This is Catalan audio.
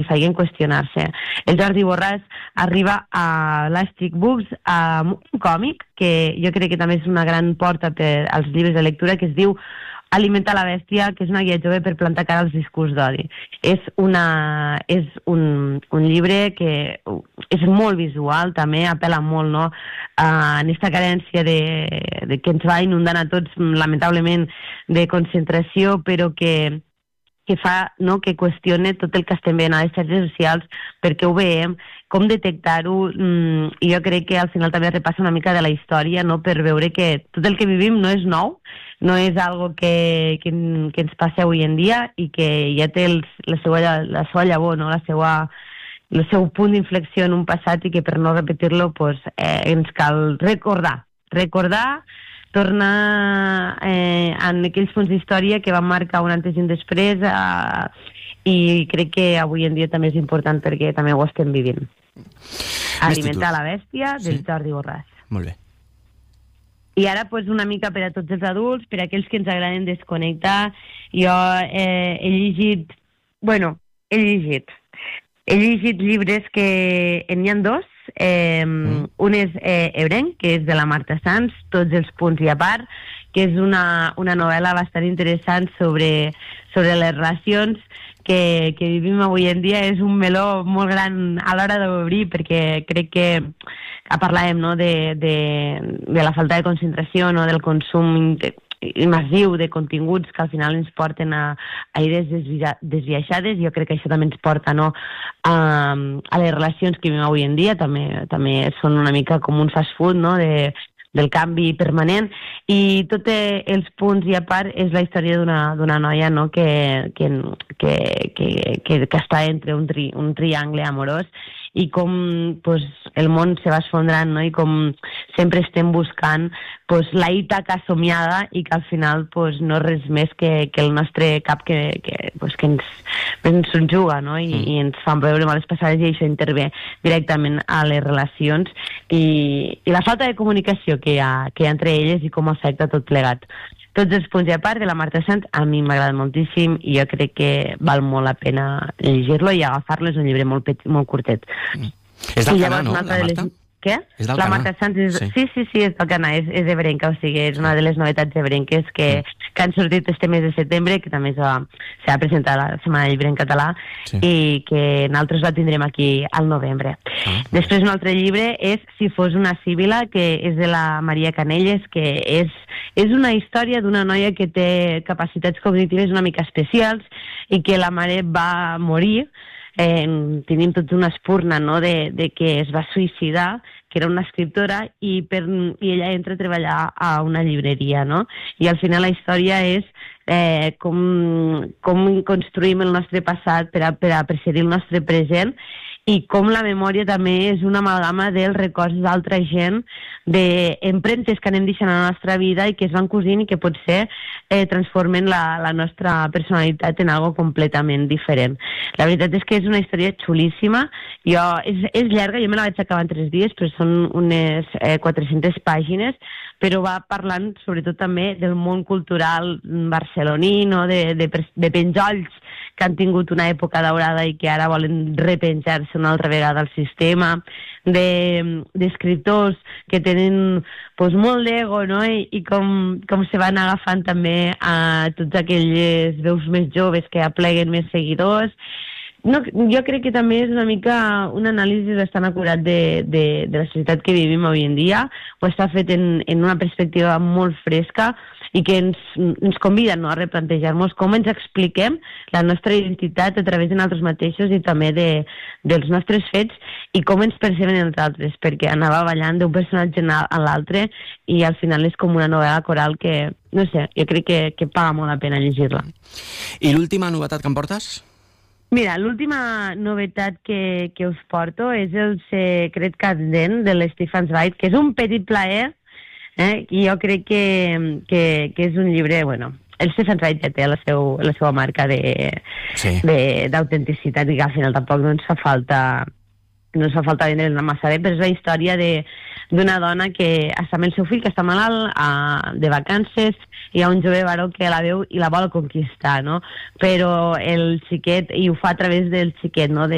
feien qüestionar-se. El Jordi Borràs arriba a Elastic Books amb un còmic que jo crec que també és una gran porta per als llibres de lectura, que es diu Alimenta la bèstia, que és una guia jove per plantar cara als discurs d'odi. És un llibre que és molt visual, també apel·la molt, no?, en aquesta carència que ens va inundant a tots, lamentablement, de concentració, però que fa, no?, que qüestione tot el que estem veient a les xarxes socials, perquè ho veiem, com detectar-ho, i jo crec que al final també repassa una mica de la història, no?, per veure que tot el que vivim no és nou, no és algo que ens passa avui en dia i que ja té la seva llavor, no?, el seu punt d'inflexió en un passat, i que per no repetir-lo ens cal recordar, tornar en aquells punts d'història que van marcar un antes i un després, i crec que avui en dia també és important perquè també ho estem vivint. Alimentar la bèstia, del Jordi Borràs. Molt bé. I ara, una mica per a tots els adults, per a aquells que ens agraden desconnectar, jo he llegit llibres que n'hi ha dos. Un és Ebrenc, que és de la Marta Sans, Tots els punts i a part, que és una novel·la bastant interessant sobre les relacions que vivim avui en dia. És un meló molt gran a l'hora d'obrir, perquè crec que parlàvem, no?, de la falta de concentració, no?, del consum massiu de continguts que al final ens porten a idees desviaixades. Jo crec que això també ens porta, no?, a les relacions que vivim avui en dia. També són una mica com un fast food, no?, del canvi permanent. I tots els punts i a part és la història d'una noia, no?, que està entre un triangle amorós, i com el món se va esfondrant, no?, i com sempre estem buscant la Ítaca somiada, i que al final no és res més que el nostre cap que ens subjuga, no?, i ens fan veure males passades, i això intervé directament a les relacions, i la falta de comunicació que hi ha entre elles i com afecta tot plegat. Tots els punts i a part, de la Marta Sans, a mi m'agrada moltíssim, i jo crec que val molt la pena llegir-lo i agafar-lo. És un llibre molt curtet. És d'Alcanar, no, la Marta? Què? La Marta Sans sí, és d'Alcanar, és ebrenca, o sigui, és una de les novetats ebrenques que han sortit este mes de setembre, que també s'ha presentat la Setmana del Llibre en català, i que nosaltres la tindrem aquí al novembre. Després un altre llibre és Si fos una síbil·la, que és de la Maria Canelles, que és una història d'una noia que té capacitats cognitives una mica especials i que la mare va morir. Tenim tota una espurna, no?, de que es va suïcidar, que era una escriptora, i ella entra a treballar a una llibreria, no? I al final la història és com construïm el nostre passat per a precedir el nostre present, i com la memòria també és una amalgama dels records d'altra gent, d'empremtes que anem deixant a la nostra vida i que es van cosint i que potser transformen la nostra personalitat en algo completament diferent. La veritat és que és una història xulíssima. És llarga, jo me la vaig acabar en 3 dies, però són unes 400 pàgines, però va parlant sobretot també del món cultural barceloní, no?, de penjolls que han tingut una època daurada i que ara volen repenjar-se una altra vegada al sistema, d'escriptors que tenen molt d'ego, no?, i com se van agafant també a tots aquelles veus més joves que apleguen més seguidors. No, jo crec que també és una mica un anàlisi bastant acurat de la societat que vivim avui en dia. Ho està fet en una perspectiva molt fresca i que ens convida, no?, a replantejar-nos com ens expliquem la nostra identitat a través de nosaltres mateixos i també dels nostres fets i com ens perceben els altres, perquè anava ballant d'un personatge a l'altre i al final és com una novel·la coral que, no sé, jo crec que paga molt la pena llegir-la. I l'última novetat que em portes? Mira, l'última novetat que us porto és El secret candent de l'Stefan Zweig, que és un petit plaer, i jo crec que és un llibre, bueno, el Stefan Zweig ja té la seva marca d'autenticitat i que al final tampoc no ens fa falta vendre massa bé, però és la història d'una dona que està amb el seu fill, que està malalt, de vacances, hi ha un jove baró que la veu i la vol conquistar, no? Però el xiquet, i ho fa a través del xiquet, no?, de